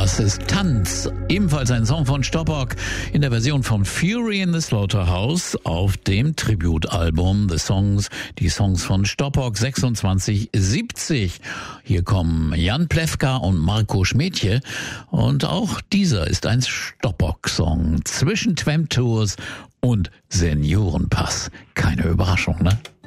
Das ist Tanz, ebenfalls ein Song von Stoppock in der Version von Fury in the Slaughterhouse auf dem Tributalbum die Songs von Stoppock 2670. Hier kommen Jan Plewka und Marco Schmidtje und auch dieser ist ein Stoppock-Song zwischen Twem Tours und Seniorenpass. Keine Überraschung, ne?